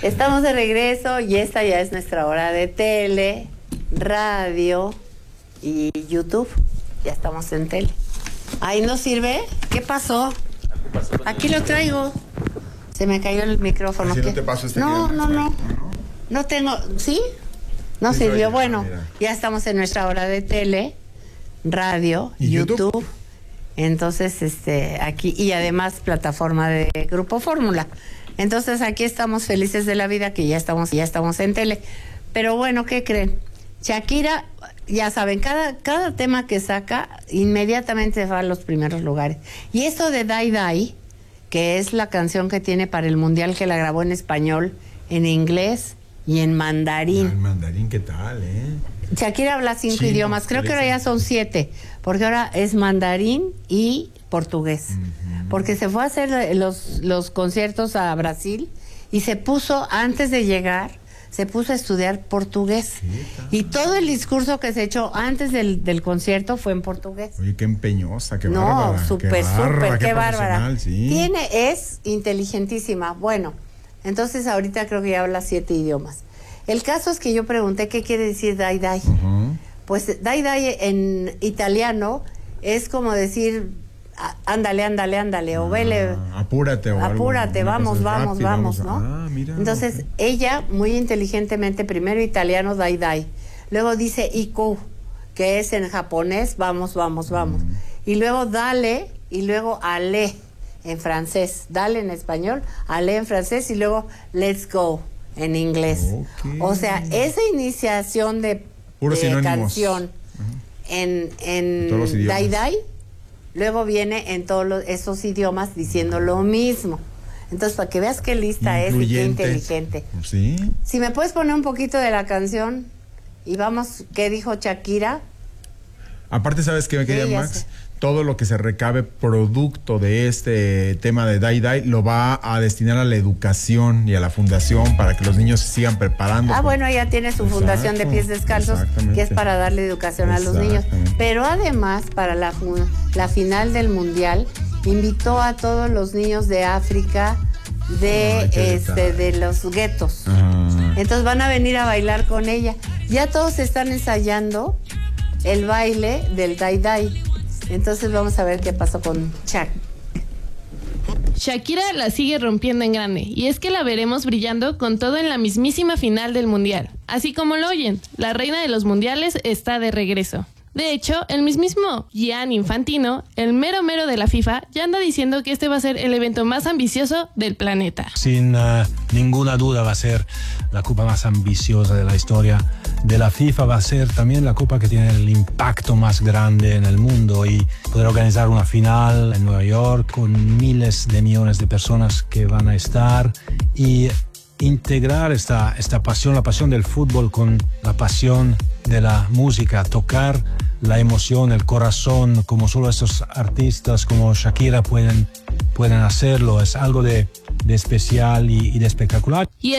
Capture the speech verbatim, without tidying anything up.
Estamos de regreso y esta ya es nuestra hora de tele, radio y YouTube. Ya estamos en tele. ¿Ahí no sirve? ¿Qué pasó? Aquí lo traigo. Se me cayó el micrófono. ¿Así no te paso este No, no, no. No tengo... ¿Sí? No Sí, sirvió. oye, Bueno, mira. ya estamos en nuestra hora de tele, radio, ¿Y YouTube. YouTube? Entonces, este, aquí, y además plataforma de Grupo Fórmula. Entonces, aquí estamos felices de la vida que ya estamos, ya estamos en tele. Pero bueno, ¿qué creen? Shakira, ya saben, cada, cada tema que saca, inmediatamente va a los primeros lugares. Y esto de Die Die, que es la canción que tiene para el Mundial, que la grabó en español, en inglés y en mandarín. El mandarín, ¿qué tal, eh? Shakira habla cinco Sí, idiomas, creo que ahora ya son siete, porque ahora es mandarín y portugués. Uh-huh. Porque se fue a hacer los, los conciertos a Brasil y se puso, antes de llegar, se puso a estudiar portugués. Sí, y todo el discurso que se echó antes del, del concierto fue en portugués. Oye, qué empeñosa, qué no, bárbara. No, súper, qué bárbara, súper, qué, qué bárbara. Sí. Tiene, es inteligentísima. Bueno, entonces ahorita creo que ya habla siete idiomas. El caso es que yo pregunté qué quiere decir Die Die. Uh-huh. Pues Die Die en italiano es como decir ándale, ándale, ándale, o vele. Ah, apúrate, o apúrate, algo, vamos, vamos, rápido, vamos, vamos, ¿no? Ah, mira, Entonces, okay. Ella, muy inteligentemente, primero italiano, Die Die. Luego dice iku, que es en japonés, vamos, vamos, vamos. Mm. Y luego dale, y luego ale, en francés. Dale en español, ale en francés, y luego let's go en inglés. Okay. O sea, esa iniciación de, de canción uh-huh. en, en Die Die, luego viene en todos los, esos idiomas diciendo lo mismo. Entonces, para que veas qué lista es y qué inteligente. ¿Sí? Si me puedes poner un poquito de la canción y vamos, ¿qué dijo Shakira? Aparte, ¿sabes qué me quería, sí, Max? Sé. Todo lo que se recabe producto de este tema de Die Die lo va a destinar a la educación y a la fundación para que los niños se sigan preparando. Ah, bueno, ella tiene su Exacto, fundación de pies descalzos, que es para darle educación a los niños. Pero además, para la, la final del Mundial, invitó a todos los niños de África, de, Ay, este, de los guetos. Ajá. Entonces van a venir a bailar con ella. Ya todos están ensayando el baile del Die Die. Entonces vamos a ver qué pasó con Shak. Shakira la sigue rompiendo en grande, y es que la veremos brillando con todo en la mismísima final del Mundial. Así como lo oyen, la reina de los mundiales está de regreso. De hecho, el mismísimo Gianni Infantino, el mero mero de la FIFA, ya anda diciendo que este va a ser el evento más ambicioso del planeta. Sin uh, ninguna duda va a ser la copa más ambiciosa de la historia de la FIFA, va a ser también la copa que tiene el impacto más grande en el mundo, y poder organizar una final en Nueva York con miles de millones de personas que van a estar y integrar esta, esta pasión, la pasión del fútbol con la pasión de la música, tocar la emoción, el corazón, como solo estos artistas como Shakira pueden, pueden hacerlo, es algo de, de especial y, y de espectacular. Y